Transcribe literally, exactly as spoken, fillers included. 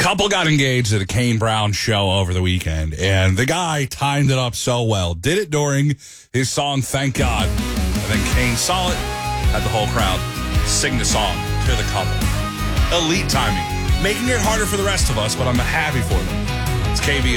Couple got engaged at a Kane Brown show over the weekend, and the guy timed it up so well. Did it during his song, Thank God. And then Kane saw it, had the whole crowd sing the song to the couple. Elite timing. Making it harder for the rest of us, but I'm happy for them. It's K V